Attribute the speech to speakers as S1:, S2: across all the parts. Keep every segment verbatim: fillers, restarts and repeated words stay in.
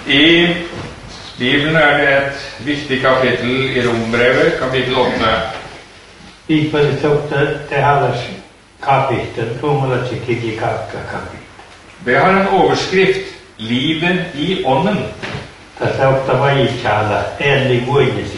S1: I Bibelen er det et viktig kapittel i Rombrevet, kapittel åtte.
S2: Bibelissa det hallas kapitel, Romerlaci kiki kapitel.
S1: Det har en overskrift, livet i ånden.
S2: Tässä ottaa vaikala, eli voimisi.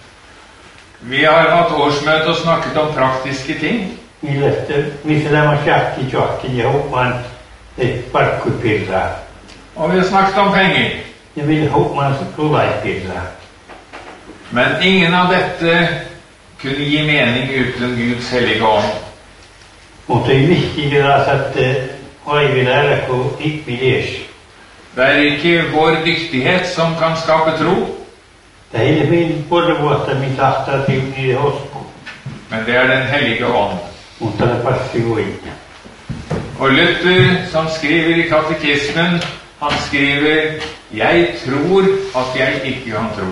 S1: Vi har hatt årsmøte og snakket om praktiske ting.
S2: Mielestä, missä nämä shakki johkin ja hoppan parkkupirra.
S1: Og vi har snakket om penger.
S2: Ja vil hoppan rullaipirra.
S1: Men ingen av dette kunne gi mening uten Guds hellige ånd.
S2: Mutta ei viktigere at oivilla älkö ikvides.
S1: Det er ikke vår dyktighet som kan skape tro.
S2: Det hele min både vuotta min tahtaa tiuni hosku.
S1: Men det er den hellige ånd.
S2: Mutta det passi voimia.
S1: Og Luther, som skriver i katekismen, han skriver, jeg tror at jeg ikke kan tro.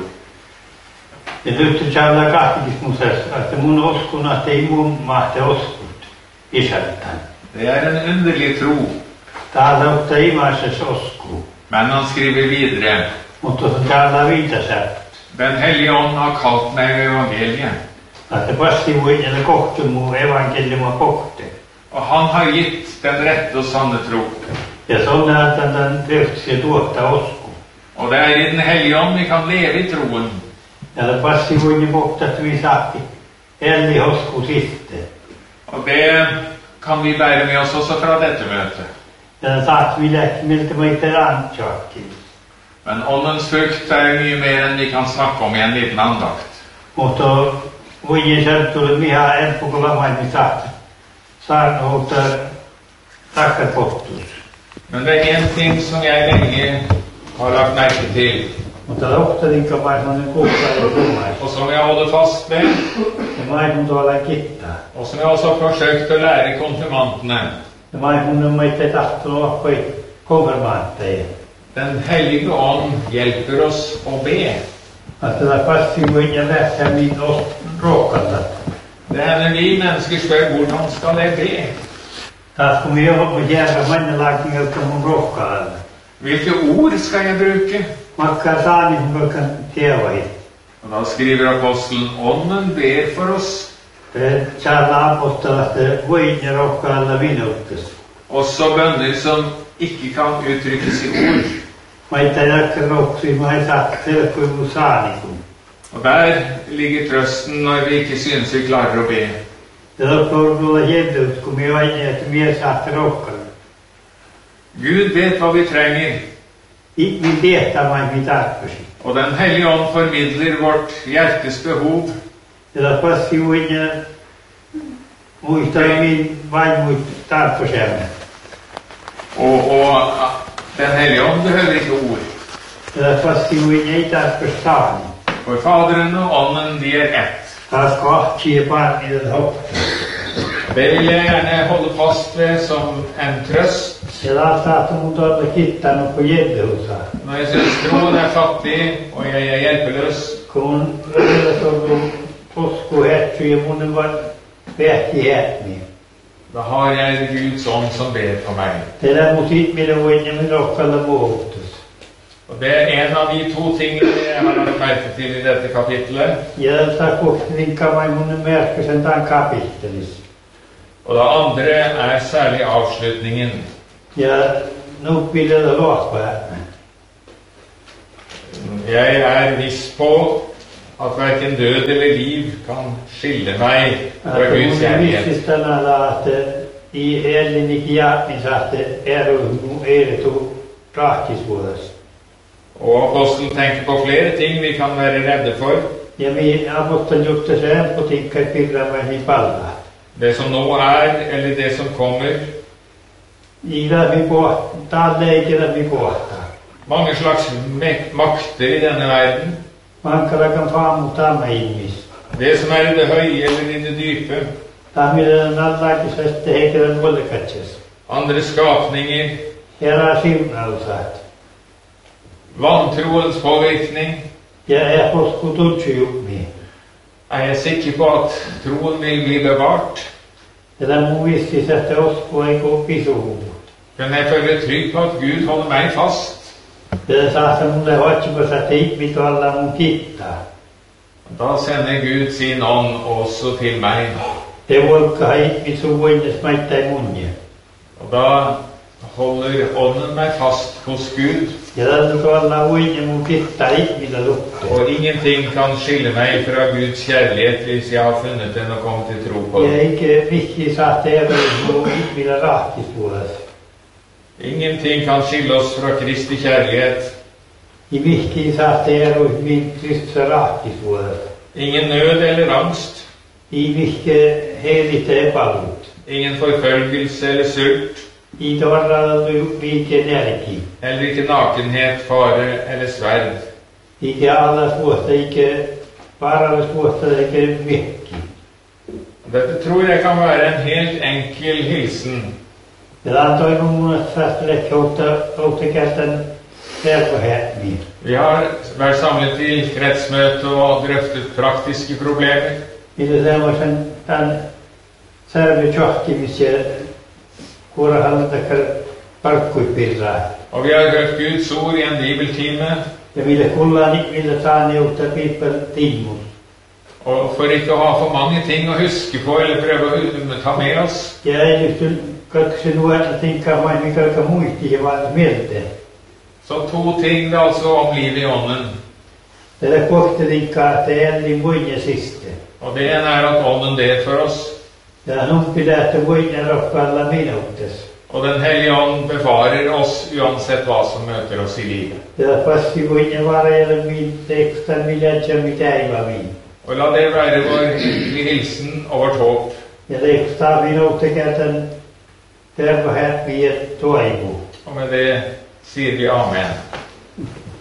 S2: Ja Luther täällä katekismusessa, että mun uskon, että ei mun mahti uskot isältään.
S1: Det er en underlig tro.
S2: Täällä ottaa imaisessa usko.
S1: Men han skriver videre,
S2: Mutta täällä viitasää.
S1: den hellige ånd har kalt meg evangeliet.
S2: Että passi voimia kohti mun evankeliuma kohti.
S1: Og han har gitt den rette og sanne tro.
S2: Ja sånn er at den drøfts tuottaa usko.
S1: Og det er i den hellige ånd vi kan leve i troen.
S2: Ja det passi voimia kohti, että vi saatti eli usko sitten.
S1: Og det kan vi bære med oss også fra dette møtet.
S2: Ja det saat vi lähti miltä meitä rantjakin.
S1: Men åndens frukt er mye mer enn vi kan snakke om i en liten andakt.
S2: Mutta voimia särttuulet miha en pukulla maini saatti. Saan huuta takkapottus.
S1: Men det er en ting som jeg lenge har lagt merke til,
S2: Mutta lohtarinka mainoinen kuukkaiden tummais.
S1: og som jeg holder fast med,
S2: Ja mainoin tuolla kittaa.
S1: og som jeg også har forsøkt å lære konfirmantene.
S2: Ja mainoin meitä tahtoo oppoi konfirmaatteja.
S1: Den hellige ånd hjelper oss å be.
S2: Että tämä passi voimia lähtee min ruokalta.
S1: Det hender vi mennesker spør hvordan skal jeg be?
S2: Taas kun minä olen jäädä mannelaakin, jotka mun ruokkaalta.
S1: Hvilke ord skal jeg bruke?
S2: Makkaa saani, kun kalkan tievahi.
S1: Og da skriver apostelen, ånden ber for oss.
S2: Det saadaan apostolasta voimia ruokkaalta minuuttis.
S1: Også bønner som ikke kan uttrykkes i ord.
S2: Maita jakka ruoksia, mä ei saa selkkuin mun saanikun.
S1: Og der ligger trøsten når vi ikke synes vi klarer å be.
S2: Ja loppuun tulla jännut, kun minä vain, että minä saatte ruokkaalta.
S1: Gud vet hva vi trenger,
S2: Vi tietää vain mitä tarpeeksi.
S1: og den hellige ånd formidler vårt hjertes behov.
S2: Ja det passi voimia muistaa min vain muut tarpeesemme.
S1: Og, og den hellige ånd behøver ikke ord.
S2: Ja det passi voimia ei tarpeeksi saani.
S1: For Faderen og Ånden, de er ett.
S2: Taas kahtia barni den hoppaa.
S1: Det vil jeg gjerne holde fast ved som en trøst.
S2: Ja taas saatu mun tuolta kittanut kun jänneusaa.
S1: Når jeg synes troen er fattig, og jeg er hjelpeløs,
S2: Kun välillä sollu usku hetty ja mun vaan vähti hetni.
S1: da har jeg Guds ånd som ber for meg.
S2: Tällä mun sit minä voin ja minä rokkalla muuttus.
S1: Og det er en av de to tingene jeg har lagt merke til i dette kapitlet.
S2: Ja tämä kohtininkaan vain mun merkki sen tämän kapittelis.
S1: Og det andre er særlig avslutningen.
S2: Ja nu vil jeg låta.
S1: Jeg er viss på at hverken død eller liv kan skille meg fra
S2: Että
S1: Guds
S2: mun
S1: kjærlighet.
S2: vissis tänään, että i elinikin jäämin saatte eroimu eretu rahtisvuodessa.
S1: Og apostelen tenker på flere ting vi kan være redde for.
S2: Ja vi apostan gjort det sen på tikkar pirramen i palla.
S1: Det som nå er, eller det som kommer.
S2: I det vi på, da lägger det vi på.
S1: Mange slags makter i denne verden.
S2: Man kan få mot andra ihmis.
S1: Det som er i det høye eller i det dype.
S2: Da vil den allakis veste heker den voldekatses.
S1: Andre skapninger.
S2: Her er simnalsat.
S1: Vantroens påvirkning.
S2: Jeg er på skudutsi oppi.
S1: Er jeg sikker på at troen vil bli bevart?
S2: Det der må visst sette oss på en god pisord.
S1: Kan jeg føle trygg på at Gud holder meg fast?
S2: Ja saa mulle otsikossa teippi tuolla mun kittaa.
S1: Da sender Gud sin ånd også til meg.
S2: Det volkaa itmi sun voinnes maittai munnia.
S1: Og da holder ånden meg fast hos Gud.
S2: Ja tannu tuolla voinne mun kittaa itmillä lutte.
S1: Og ingenting kan skille meg fra Guds kjærlighet hvis jeg har funnet den og kommet til tro på
S2: Ja
S1: den.
S2: eikä mikki saa tehdä mun itmillä rahtispuolessa.
S1: Ingenting kan skille oss fra Kristi kjærlighet.
S2: I mikki saa tehdä min Kristus rahtispuolessa.
S1: Ingen nød eller angst.
S2: I mikki helite epälut.
S1: Ingen forfølgelse eller sult.
S2: I torrallu viike närki.
S1: Eller ikke nakenhet, fare eller sverd.
S2: Eikä allasvuosta, eikä vaarallisvuosta, eikä mikki.
S1: Dette tror jeg kan være en helt enkel hilsen.
S2: Ja antoi mun säästele kjouta outekästän tervehetni.
S1: Vi har vært samlet i kretsmøte og drøftet praktiske problemer.
S2: Millä semmoisen tämän särvi tjohtimis ja kuurahallan takkar parkkuipirraa.
S1: Og vi har hørt Guds ord i en bibeltime.
S2: Ja millä kullaani, millä saa neutta piippel timmus.
S1: Og for ikke å ha for mange ting å huske på eller prøve å ta med oss,
S2: Ja ei just kaksi nuorta tinkaa vain mikä aika muisti ja vaan mieltä.
S1: så to ting det altså om livet i ånden.
S2: Tätä kohta tinkaa, että elli muinja siste.
S1: Og det ene er at ånden ber for oss,
S2: Ja numpi lähtö muinja rohkaalla minuuttes.
S1: og Den hellige ånd bevarer oss uansett hva som møter oss i livet.
S2: Ja passi muinja varajalla min teksta miljatja mitä ei va min.
S1: Og la det være vår hilsen og vårt håp.
S2: Ja teksta minuuttekätän tervehetni ja toivu.
S1: Og med det sier vi amen.